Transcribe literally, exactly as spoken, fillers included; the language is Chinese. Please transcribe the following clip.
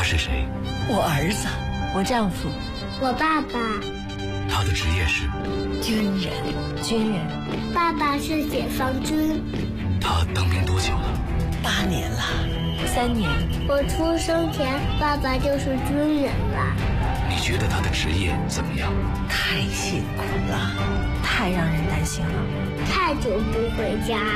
是谁？ 我儿子，我丈夫， 我爸爸。 他的职业是军人。军人。 爸爸是解放军。 他当兵多久了？ 八年了。三年。 我出生前，爸爸就是军人了。 你觉得他的职业怎么样？ 太辛苦了，太让人担心了。 太久不回家。